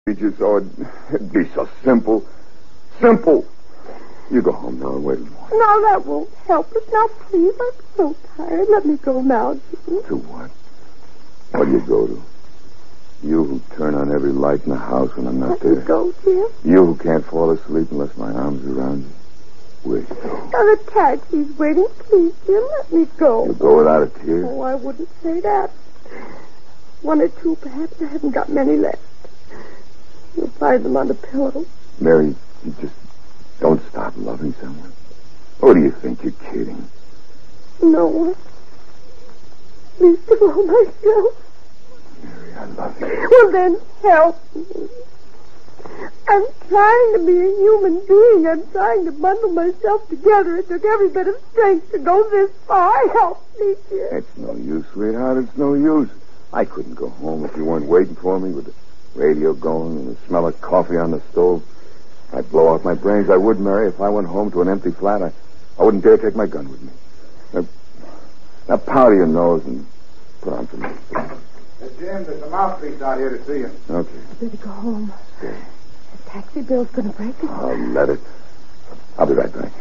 you so it'd be so simple. Simple. You go home now and wait in the morning. No, that won't help us. Now, please, I'm so tired. Let me go now, Jim. To what? What do you go to? You who turn on every light in the house when I'm not Let there. me go, Jim. You who can't fall asleep unless my arms are around you. Where you go? Now, the taxi's waiting. Please, Jim, let me go. You go without a tear? Oh, I wouldn't say that. One or two, perhaps. I haven't got many left. You'll find them on the pillow. Mary, you just don't stop loving someone. Or do you think you're kidding? No one. Least of all myself. Mary, I love you. Well, then, help me. I'm trying to be a human being. I'm trying to bundle myself together. It took every bit of strength to go this far. Help me, dear. It's no use, sweetheart. It's no use. I couldn't go home if you weren't waiting for me with the radio going and the smell of coffee on the stove. I'd blow out my brains. I would, Mary. If I went home to an empty flat, I wouldn't dare take my gun with me. Now powder your nose and put on some makeup. Jim, there's a mouthpiece out here to see you. Okay. I better go home. Okay. The taxi bill's going to break us. I'll let it. I'll be right back.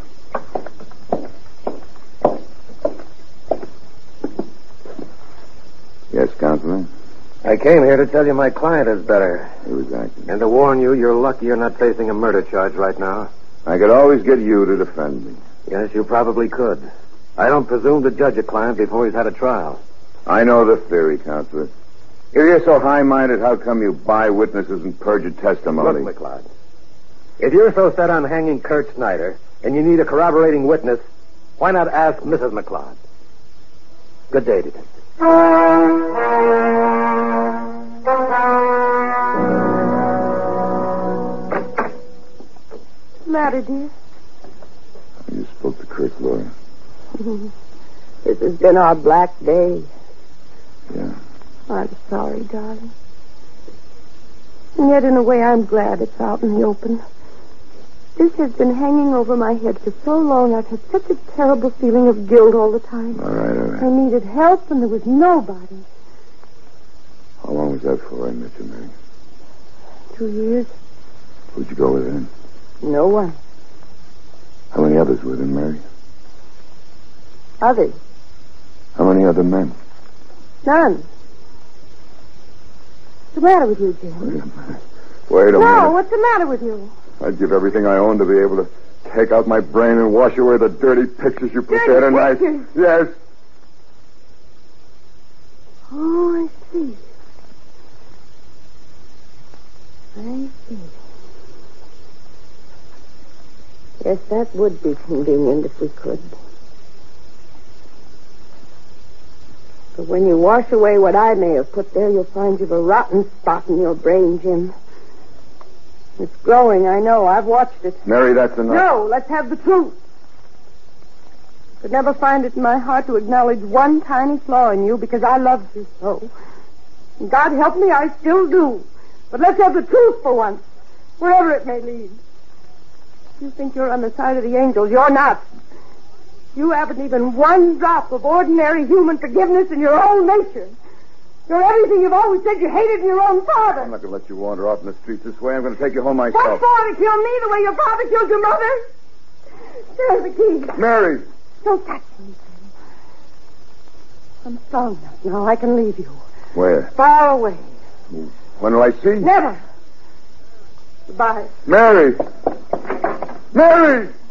Yes, Counselor? I came here to tell you my client is better. He was acting. And to warn you, you're lucky you're not facing a murder charge right now. I could always get you to defend me. Yes, you probably could. I don't presume to judge a client before he's had a trial. I know the theory, Counselor. If you're so high-minded, how come you buy witnesses and perjure testimony? Look, McLeod, if you're so set on hanging Kurt Snyder and you need a corroborating witness, why not ask Mrs. McLeod? Good day, Detective. What's the matter, dear? You spoke to Kurt's lawyer. This has been our black day. Yeah. I'm sorry, darling. And yet, in a way, I'm glad it's out in the open. This has been hanging over my head for so long. I've had such a terrible feeling of guilt all the time. All right. I needed help, and there was nobody. How long was that for I met you, Mary? 2 years. Who'd you go with then? No one. How many others were there, Mary? Others. How many other men? None. What's the matter with you, Jim? Wait a minute. Wait a No, minute. what's the matter with you? I'd give everything I own to be able to take out my brain and wash away the dirty pictures you put there tonight. Pictures? Yes. Oh, I see. I see. Yes, that would be convenient if we could. But when you wash away what I may have put there, you'll find you've a rotten spot in your brain, Jim. It's growing, I know. I've watched it. Mary, that's enough. No, let's have the truth. Could never find it in my heart to acknowledge one tiny flaw in you because I loved you so. And God help me, I still do. But let's have the truth for once, wherever it may lead. You think you're on the side of the angels. You're not. You haven't even one drop of ordinary human forgiveness in your own nature. You're everything you've always said you hated in your own father. I'm not going to let you wander off in the streets this way. I'm going to take you home myself. What for? To kill me the way your father killed your mother? There's the key. Mary! Don't touch me. I'm strong enough now. I can leave you. Where? Far away. When will I see? Never. Goodbye. Mary! Mary!